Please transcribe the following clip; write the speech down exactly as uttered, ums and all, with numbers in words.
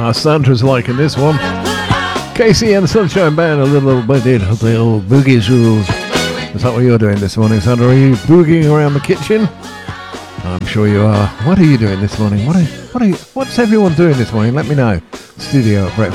Ah, Sandra's liking this one. Casey and the Sunshine Band, a little bit of the old boogie rules. Is that what you're doing this morning, Sandra? Are you boogieing around the kitchen? I'm sure you are. What are you doing this morning? What are, what are you, what's everyone doing this morning? Let me know. Studio at breakfast